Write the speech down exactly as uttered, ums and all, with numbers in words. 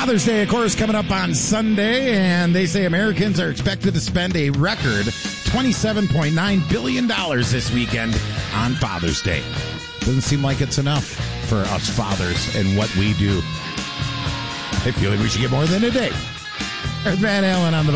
Father's Day, of course, coming up on Sunday, and they say Americans are expected to spend a record twenty-seven point nine billion dollars this weekend on Father's Day. Doesn't seem like it's enough for us fathers and what we do. I feel like we should get more than a day. There's Van Allen on the